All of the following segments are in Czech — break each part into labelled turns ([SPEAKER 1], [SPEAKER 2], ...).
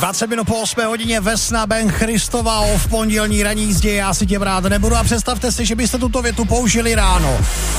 [SPEAKER 1] 20 minut po 8 hodině Vesna Ben Christoval v pondělní ranní jízdě. Já si tě brát nebudu a představte si, že byste tuto větu použili ráno.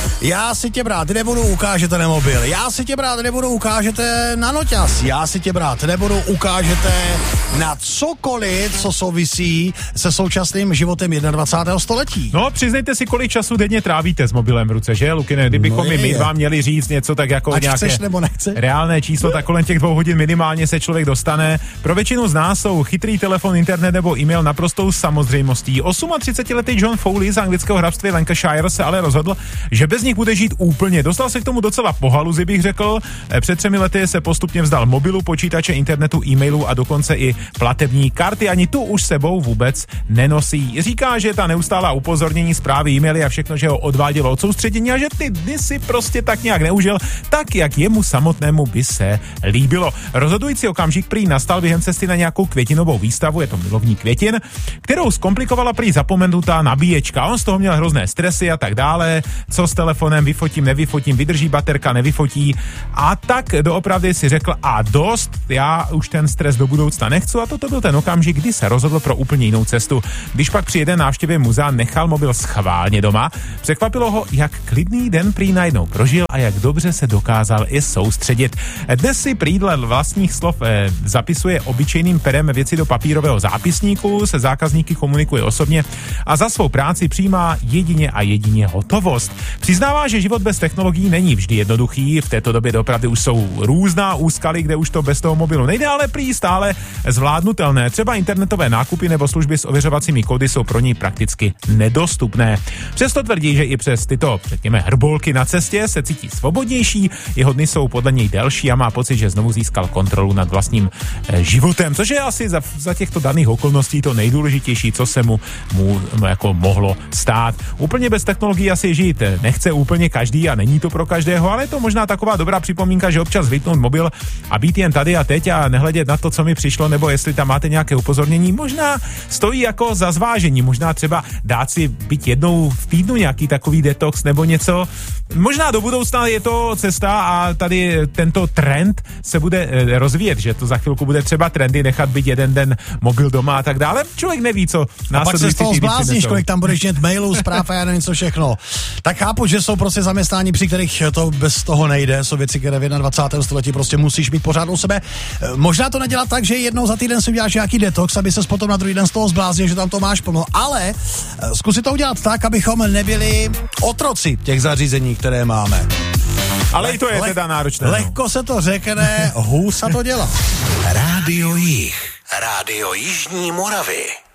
[SPEAKER 1] Já si tě brát nebudu, ukážete na mobil. Já si tě brát nebudu, ukážete na noťaz. Já si tě brát nebudu, ukážete na cokoliv, co souvisí se současným životem 21. století.
[SPEAKER 2] No, přiznejte si, kolik času denně trávíte s mobilem v ruce, že, Lukine? Kdybychom my vám měli říct něco tak jako
[SPEAKER 1] ať
[SPEAKER 2] nějaké
[SPEAKER 1] chceš, nebo nechce.
[SPEAKER 2] Reálné číslo, tak kolem těch 2 hodin minimálně se člověk dostane. Pro většinu z nás jsou chytrý telefon, internet nebo e-mail naprostou samozřejmostí. 38letý John Foley z anglického hrabství Lancashire se ale rozhodl, že bez nich bude žít úplně. Dostal se k tomu docela po haluzi, bych řekl. Před 3 lety se postupně vzdal mobilu, počítače, internetu, e-mailu a dokonce i platební karty. Ani tu už sebou vůbec nenosí. Říká, že ta neustálá upozornění, zprávy, e-maily a všechno, že ho odvádělo od soustředění a že ty dny si prostě tak nějak neužil, tak jak jemu samotnému by se líbilo. Rozhodující okamžik prý nastal během cesty na nějakou květinovou výstavu, je to milovník květin, kterou zkomplikovala prý zapomenutá nabíječka. On z toho měl hrozné stresy a tak dále. Co s telefonem, vyfotím, nevyfotím, vydrží baterka, nevyfotí. A tak doopravdy si řekl a dost, já už ten stres do budoucna nechci a toto byl ten okamžik, kdy se rozhodl pro úplně jinou cestu. Když pak při jedné návštěvě muzea nechal mobil schválně doma, překvapilo ho, jak klidný den prý najednou prožil a jak dobře se dokázal i soustředit. Dnes si prý dle vlastních slov zapisuje obyčejným perem věci do papírového zápisníku, se zákazníky komunikuje osobně a za svou práci přijímá jedině hotovost. Přiznává, že život bez technologií není vždy jednoduchý, v této době doopravdy už jsou různá úskaly, kde už to bez toho mobilu nejde, ale prý stále zvládnutelné. Třeba internetové nákupy nebo služby s ověřovacími kódy jsou pro něj prakticky nedostupné. Přesto tvrdí, že i přes tyto, řekněme, hrbolky na cestě se cítí svobodnější, jeho dny jsou podle něj delší a má pocit, že znovu získal kontrolu nad vlastním životem, což je asi za těchto daných okolností to nejdůležitější, co se mu jako mohlo stát. Úplně bez technologií asi žít nechce úplně každý a není to pro každého, ale je to možná taková dobrá připomínka, že občas vypnout mobil a být jen tady a teď a nehledět na to, co mi přišlo, nebo jestli tam máte nějaké upozornění, možná stojí jako za zvážení, možná třeba dát si být jednou v týdnu nějaký takový detox nebo něco. Možná do budoucna je to cesta a tady tento trend se bude rozvíjet, že to za chvilku bude třeba trendy nechat být jeden den mobil doma a tak dále. Člověk neví, co následující.
[SPEAKER 1] A pak se z toho zblázníš, kolik tam budeš mít mailů, zpráv a já nevím co všechno. Tak chápu, že jsou prostě zaměstnání, při kterých to bez toho nejde, jsou věci, které v 21. století prostě musíš mít pořád u sebe. Možná to nedělat tak, že jednou za týden si uděláš nějaký detox, aby ses potom na druhý den z toho zbláznil, že tam to máš plno, ale zkusit to udělat tak, abychom nebyli otroci těch zařízení, které máme.
[SPEAKER 2] Ale i to je teda náročné.
[SPEAKER 1] Lehko se to řekne, hůř se to dělá.
[SPEAKER 3] Rádio Jih, Rádio Jižní Moravy.